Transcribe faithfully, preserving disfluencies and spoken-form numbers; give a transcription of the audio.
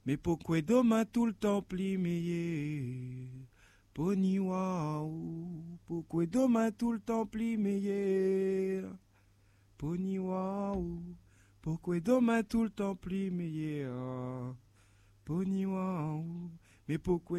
Mais pourquoi demain tout le temps pli meilleur? Pony waouh, pourquoi demain tout le temps pli meilleur? Pony waouh, pourquoi demain tout le temps pli meilleur? Pony waouh, mais pourquoi